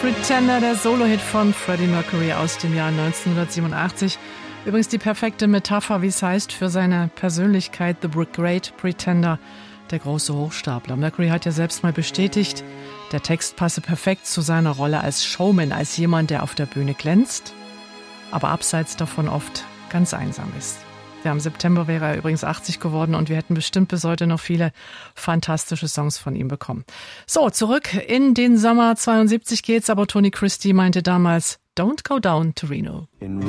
Pretender, der Solo-Hit von Freddie Mercury aus dem Jahr 1987. Übrigens die perfekte Metapher, wie es heißt, für seine Persönlichkeit, The Great Pretender, der große Hochstapler. Mercury hat ja selbst mal bestätigt, der Text passe perfekt zu seiner Rolle als Showman, als jemand, der auf der Bühne glänzt, aber abseits davon oft ganz einsam ist. Ja, im September wäre er übrigens 80 geworden und wir hätten bestimmt bis heute noch viele fantastische Songs von ihm bekommen. So, zurück in den Sommer 72 geht's, aber Tony Christie meinte damals, Don't go down to Reno.